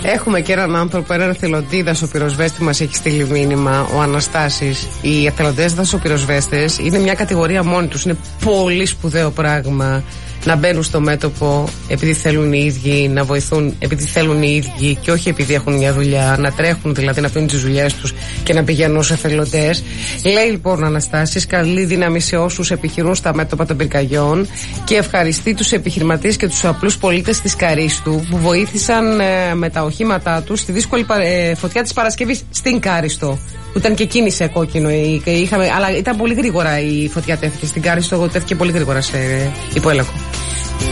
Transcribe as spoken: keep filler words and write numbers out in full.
Έχουμε και έναν άνθρωπο, έναν εθελοντή δασοπυροσβέστη μας έχει στείλει μήνυμα, ο Αναστάσης. Οι εθελοντές δασοπυροσβέστες είναι μια κατηγορία μόνοι τους. Είναι πολύ σπουδαίο πράγμα να μπαίνουν στο μέτωπο επειδή θέλουν οι ίδιοι να βοηθούν, επειδή θέλουν οι ίδιοι και όχι επειδή έχουν μια δουλειά, να τρέχουν δηλαδή, να αφήνουν τις δουλειές τους και να πηγαίνουν ως εθελοντές. Λέει λοιπόν ο Αναστάσης, καλή δύναμη σε όσους επιχειρούν στα μέτωπα των πυρκαγιών και ευχαριστεί τους επιχειρηματίες και τους απλούς πολίτες της Καρίστου που βοήθησαν ε, με τα οχήματά τους στη δύσκολη ε, φωτιά της Παρασκευής στην Κάριστο. Που ήταν και εκείνη σε κόκκινο, είχαμε, αλλά ήταν πολύ γρήγορα η φωτιά τέθηκε στην Κάριστο, τέθηκε πολύ γρήγορα σε υποέλεγχο.